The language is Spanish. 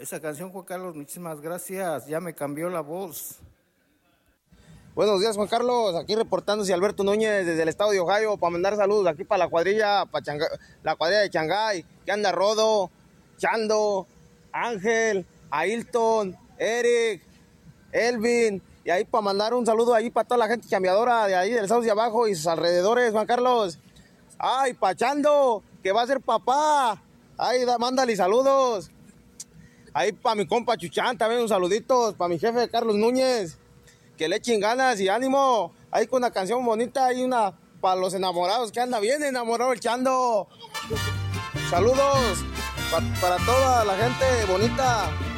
Esa canción, Juan Carlos, muchísimas gracias. Ya me cambió la voz. Buenos días, Juan Carlos. Aquí reportándose Alberto Núñez desde el estado de Ohio para mandar saludos aquí para la cuadrilla, la cuadrilla de Shanghái, que anda Rodo, Chando, Ángel, Ailton, Eric, Elvin, y ahí para mandar un saludo ahí para toda la gente chambeadora de ahí del Sauce de abajo y sus alrededores, Juan Carlos. Ay, Pachando, que va a ser papá. Ay, mándale saludos. Ahí para mi compa Chuchán también un saluditos, para mi jefe Carlos Núñez, que le echen ganas y ánimo. Ahí con una canción bonita y una para los enamorados, que anda bien enamorado el Chando. Saludos para toda la gente bonita.